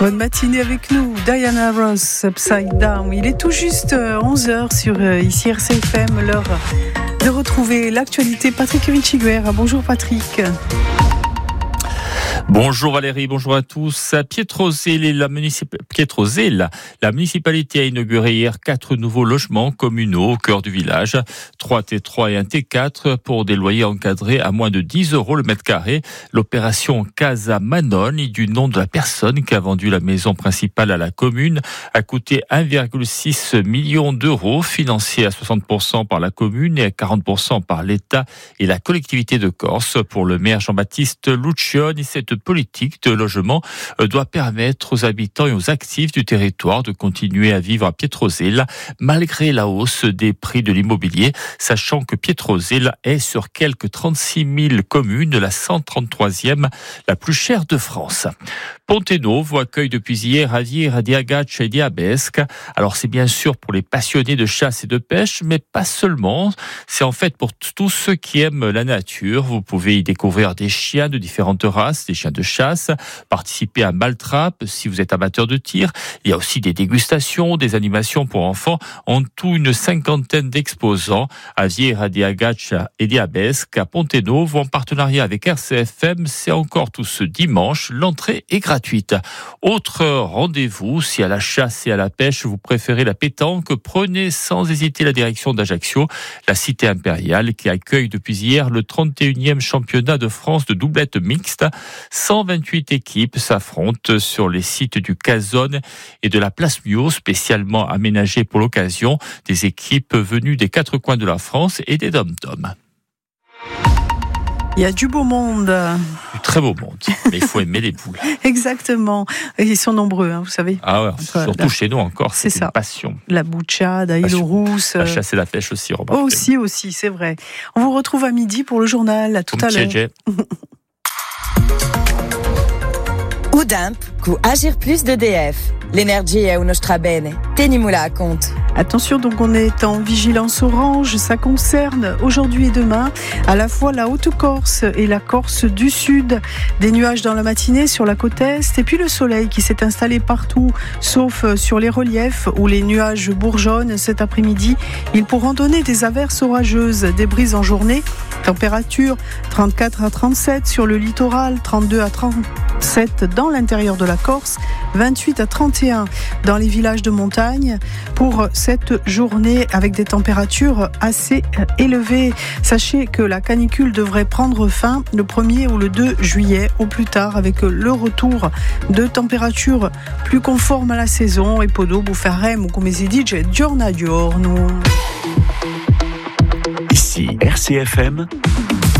Bonne matinée avec nous, Diana Ross, Upside Down. Il est tout juste 11h sur ici RCFM, l'heure de retrouver l'actualité. Patrick Richiguer. Bonjour Patrick. Bonjour Valérie, bonjour à tous. À Pietrozelle, la municipalité a inauguré hier 4 nouveaux logements communaux au cœur du village. 3 T3 et un T4 pour des loyers encadrés à moins de 10 € le mètre carré. L'opération Casa Manoni, du nom de la personne qui a vendu la maison principale à la commune, a coûté 1,6 million d'euros, financé à 60% par la commune et à 40% par l'État et la collectivité de Corse. Pour le maire Jean-Baptiste Lucioni, cette politique de logement doit permettre aux habitants et aux actifs du territoire de continuer à vivre à Pietrozelle malgré la hausse des prix de l'immobilier, sachant que Pietrozelle est sur quelques 36 000 communes la 133e la plus chère de France. Ponte-Novo accueille depuis hier Javier de Agache et Diabesque. Alors c'est bien sûr pour les passionnés de chasse et de pêche, mais pas seulement. C'est en fait pour tous ceux qui aiment la nature. Vous pouvez y découvrir des chiens de différentes races, des chiens de chasse, participer à Maltrape si vous êtes amateur de tir. Il y a aussi des dégustations, des animations pour enfants. En tout, une 50aine d'exposants à Javier de Agache et Diabesque à Ponte-Novo en partenariat avec RCFM. C'est encore tout ce dimanche. L'entrée est gratuite. Autre rendez-vous, si à la chasse et à la pêche vous préférez la pétanque, prenez sans hésiter la direction d'Ajaccio, la cité impériale qui accueille depuis hier le 31e championnat de France de doublette mixte. 128 équipes s'affrontent sur les sites du Cazone et de la Place Mio, spécialement aménagés pour l'occasion. Des équipes venues des 4 coins de la France et des dom-toms. Il y a du beau monde. Du très beau monde, mais il faut aimer les poules. Exactement. Ils sont nombreux, vous savez. Ah ouais, surtout chez nous encore, c'est ça. Une passion. La bouchade, à Île-aux-Rousses. La chasse et la pêche aussi, remarquez. Aussi, c'est vrai. On vous retrouve à midi pour le journal. À tout à l'heure. Udimp, cu Agir Plus d'EDF. L'énergie è uno strabene. Tenimula à compte. Attention, donc on est en vigilance orange. Ça concerne aujourd'hui et demain à la fois la Haute-Corse et la Corse du Sud. Des nuages dans la matinée sur la côte Est et puis le soleil qui s'est installé partout, sauf sur les reliefs où les nuages bourgeonnent cet après-midi. Ils pourront donner des averses orageuses, des brises en journée. Température 34 à 37 sur le littoral, 32 à 37 dans l'intérieur de la Corse, 28 à 31 dans les villages de montagne pour cette journée avec des températures assez élevées. Sachez que la canicule devrait prendre fin le 1er ou le 2 juillet au plus tard avec le retour de températures plus conformes à la saison. Et podobo faremo, come si dice, giorno a giorno. Ici RCFM.